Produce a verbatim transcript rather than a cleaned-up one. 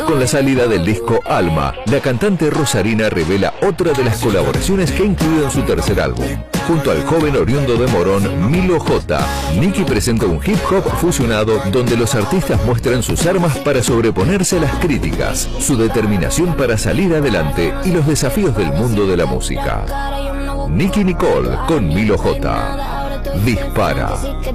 Con la salida del disco Alma, la cantante rosarina revela otra de las colaboraciones que ha incluido en su tercer álbum. Junto al joven oriundo de Morón, Milo J, Nicky presenta un hip hop fusionado donde los artistas muestran sus armas para sobreponerse a las críticas, su determinación para salir adelante y los desafíos del mundo de la música. Nicky Nicole con Milo J. Dispara.